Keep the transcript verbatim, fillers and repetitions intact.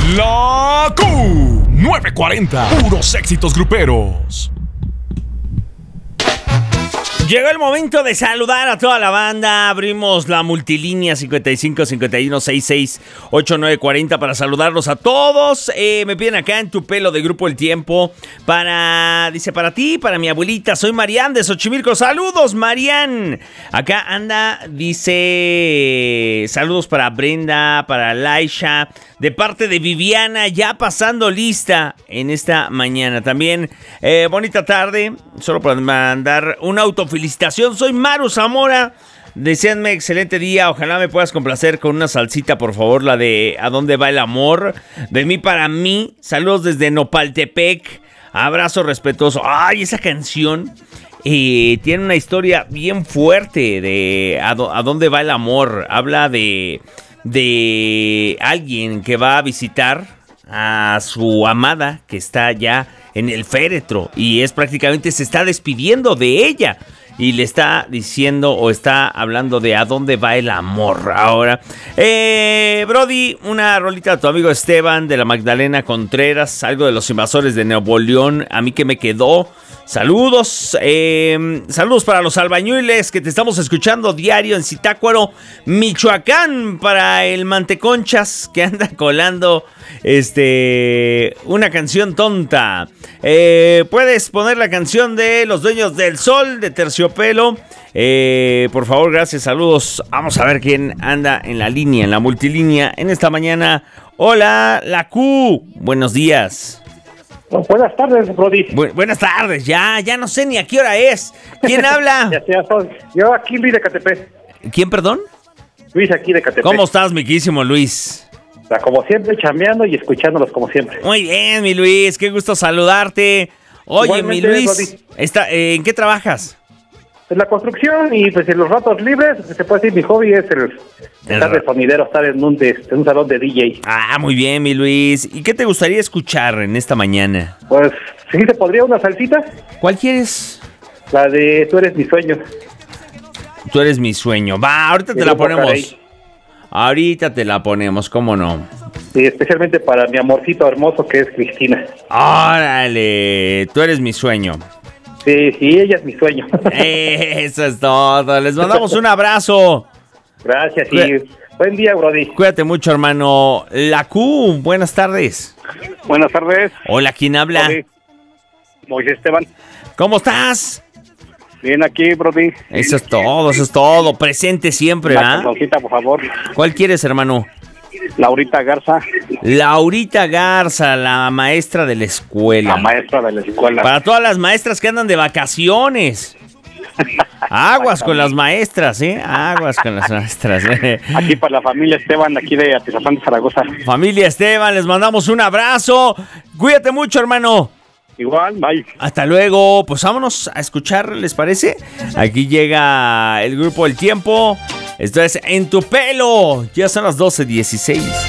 La Q novecientos cuarenta, puros éxitos gruperos. Llegó el momento de saludar a toda la banda. Abrimos la multilínea cincuenta y cinco, cincuenta y uno, sesenta y seis, ochenta y nueve, cuarenta para saludarlos a todos. Eh, me piden acá en Tu Pelo de Grupo El Tiempo. Para, dice, para ti, para mi abuelita. Soy Marian de Xochimilco. Saludos, Marian. Acá anda, dice, saludos para Brenda, para Laisha. De parte de Viviana, ya pasando lista en esta mañana. También, eh, bonita tarde. Solo para mandar una autofelicitación. Soy Maru Zamora. Deseanme excelente día. Ojalá me puedas complacer con una salsita, por favor. La de ¿A dónde va el amor? De mí para mí. Saludos desde Nopaltepec. Abrazo respetuoso. Ay, esa canción eh, tiene una historia bien fuerte de ¿A, do- a dónde va el amor? Habla de... de alguien que va a visitar a su amada que está ya en el féretro y es prácticamente se está despidiendo de ella y le está diciendo o está hablando de a dónde va el amor ahora. Eh, Brody, una rolita de tu amigo Esteban de la Magdalena Contreras, algo de Los Invasores de Nuevo León, a mí que me quedó. Saludos, eh, saludos para los albañiles que te estamos escuchando diario en Zitácuaro, Michoacán, para el Manteconchas que anda colando este una canción tonta. Eh, puedes poner la canción de Los Dueños del Sol de Terciopelo. Eh, por favor, gracias, saludos. Vamos a ver quién anda en la línea, en la multilínea en esta mañana. Hola, la Q, buenos días. Buenas tardes, Brody. Bu- buenas tardes, ya, ya no sé ni a qué hora es. ¿Quién habla? Ya sea, soy- Yo aquí, Luis de Catepec. ¿Quién, perdón? Luis aquí de Catepec. ¿Cómo estás, mi queridísimo Luis? O sea, como siempre, chambeando y escuchándolos como siempre. Muy bien, mi Luis, qué gusto saludarte. Oye, Igualmente, mi Luis, Brody. está, eh, ¿en qué trabajas? En la construcción y pues en los ratos libres, se puede decir, mi hobby es el estar ra- de sonidero, estar en un, de- en un salón de D J. Ah, muy bien, mi Luis. ¿Y qué te gustaría escuchar en esta mañana? Pues, ¿sí se podría una salsita? ¿Cuál quieres? La de Tú eres mi sueño. Tú eres mi sueño. Va, ahorita te De la Grupo ponemos. Carey. Ahorita te la ponemos, ¿cómo no? Y especialmente para mi amorcito hermoso que es Cristina. Órale, tú eres mi sueño. Sí, sí, ella es mi sueño. Eso es todo. Les mandamos un abrazo. Gracias y Cuida- buen día, Brody. Cuídate mucho, hermano. La Q, buenas tardes. Buenas tardes. Hola, ¿quién habla? Brody. Moisés Esteban. ¿Cómo estás? Bien aquí, Brody. Eso es todo, eso es todo. Presente siempre, Una ¿verdad? cancioncita, por favor. ¿Cuál quieres, hermano? Laurita Garza, Laurita Garza, la maestra de la escuela. la maestra de la escuela. Para todas las maestras que andan de vacaciones. Aguas con las maestras, ¿eh? Aguas con las maestras, ¿eh? Aquí para la familia Esteban, aquí de Atizapán de Zaragoza. Familia Esteban, les mandamos un abrazo. Cuídate mucho, hermano. Igual, bye. Hasta luego. Pues vámonos a escuchar, ¿les parece? Aquí llega el grupo El Tiempo. Esto es En Tu Pelo. Ya son las doce dieciséis.